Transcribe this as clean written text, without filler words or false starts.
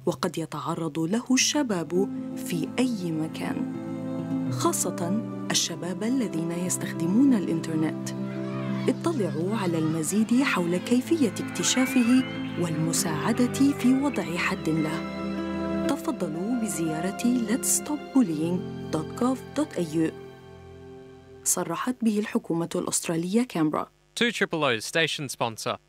وقد يتعرض له الشباب في أي مكان، خاصة الشباب الذين يستخدمون الإنترنت. اطلعوا على المزيد حول كيفية اكتشافه والمساعدة في وضع حد له. تفضلوا بزيارة letsstopbullying.gov.au. صرحت به الحكومة الأسترالية كامبرا. 2 Triple O station sponsor.